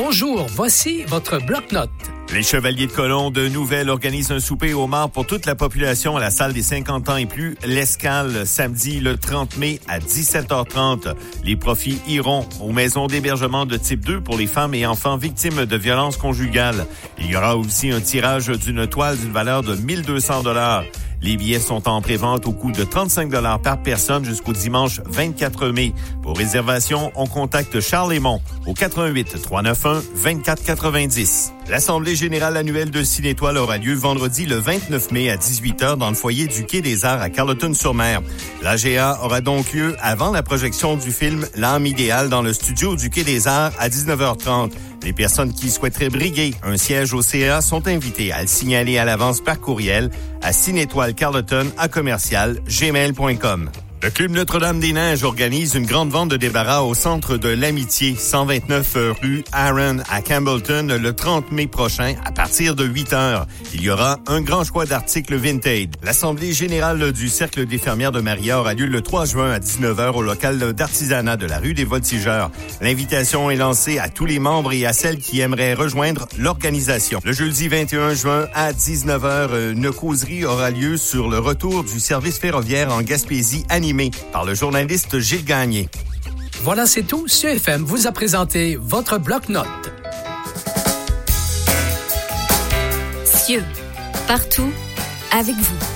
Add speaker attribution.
Speaker 1: Bonjour, voici votre bloc-notes.
Speaker 2: Les Chevaliers de Colomb de Nouvelle organisent un souper homard pour toute la population à la salle des 50 ans et plus, l'Escale, samedi le 30 mai à 17h30. Les profits iront aux maisons d'hébergement de type 2 pour les femmes et enfants victimes de violences conjugales. Il y aura aussi un tirage d'une toile d'une valeur de 1200 $. Les billets sont en prévente au coût de 35 $ par personne jusqu'au dimanche 24 mai. Pour réservation, on contacte Charles Lémont au 88 391 24 90. L'Assemblée générale annuelle de Cinétoile aura lieu vendredi le 29 mai à 18h dans le foyer du Quai des Arts à Carleton-sur-Mer. L'AGA aura donc lieu avant la projection du film L'âme idéale dans le studio du Quai des Arts à 19h30. Les personnes qui souhaiteraient briguer un siège au CA sont invitées à le signaler à l'avance par courriel à cinétoilecarleton@gmail.com. Le Club Notre-Dame-des-Neiges organise une grande vente de débarras au Centre de l'Amitié, 129 rue Aaron à Campbellton, le 30 mai prochain à partir de 8h. Il y aura un grand choix d'articles vintage. L'Assemblée générale du Cercle des fermières de Maria aura lieu le 3 juin à 19h au local d'artisanat de la rue des Voltigeurs. L'invitation est lancée à tous les membres et à celles qui aimeraient rejoindre l'organisation. Le jeudi 21 juin à 19h, une causerie aura lieu sur le retour du service ferroviaire en Gaspésie animé par le journaliste Gilles Gagné.
Speaker 1: Voilà, c'est tout. CFM vous a présenté votre bloc-notes.
Speaker 3: Cieux, partout, avec vous.